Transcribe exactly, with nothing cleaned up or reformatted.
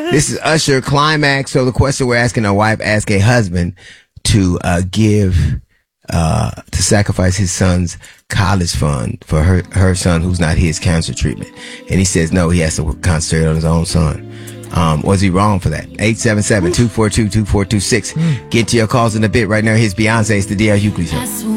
This is Usher Climax. So the question we're asking a wife, ask a husband to uh, give, uh, to sacrifice his son's college fund for her, her son who's not his cancer treatment. And he says no, he has to concentrate on his own son. Um, was he wrong for that? eight seven seven, two four two, two four two six. Get to your calls in a bit. Right now, here's Beyonce. It's the D L Hughley Show.